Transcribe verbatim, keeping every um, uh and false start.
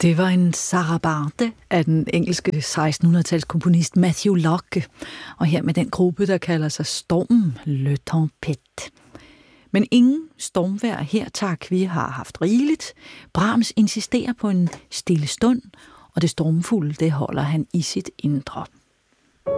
Det var en sarabande af den engelske sekstenhundrede-tals komponist Matthew Locke, og her med den gruppe, der kalder sig Stormen, Le Tempête. Men ingen stormvejr her, tak, vi har haft rigeligt. Brahms insisterer på en stille stund, og det stormfulde, det holder han i sit indre.